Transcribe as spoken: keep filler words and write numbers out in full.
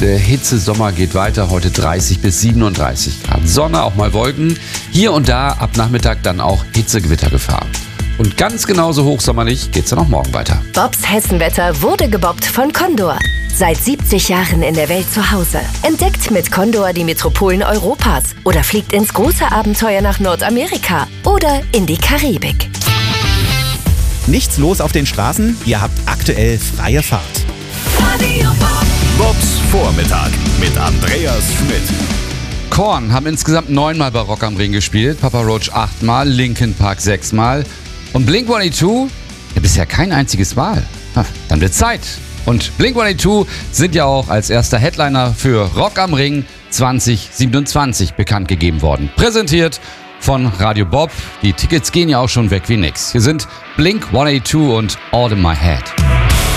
Der Hitzesommer geht weiter, heute dreißig bis siebenunddreißig Grad. Sonne, auch mal Wolken. Hier und da ab Nachmittag dann auch Hitzegewittergefahr. Und ganz genauso hochsommerlich geht's dann auch morgen weiter. Bobs Hessenwetter wurde gebobbt von Condor. Seit siebzig Jahren in der Welt zu Hause. Entdeckt mit Condor die Metropolen Europas. Oder fliegt ins große Abenteuer nach Nordamerika. Oder in die Karibik. Nichts los auf den Straßen? Ihr habt aktuell freie Fahrt. Radio Bob. Bobs Vormittag mit Andreas Schmidt. Korn haben insgesamt neunmal bei Rock am Ring gespielt, Papa Roach achtmal, Linkin Park sechsmal und Blink einundzwanzig ja, bisher kein einziges Mal. Ha, dann wird Zeit. Und Blink einundzwanzig sind ja auch als erster Headliner für Rock am Ring zwanzig siebenundzwanzig bekannt gegeben worden. Präsentiert von Radio Bob. Die Tickets gehen ja auch schon weg wie nix. Hier sind Blink einundzwanzig und All in My Head.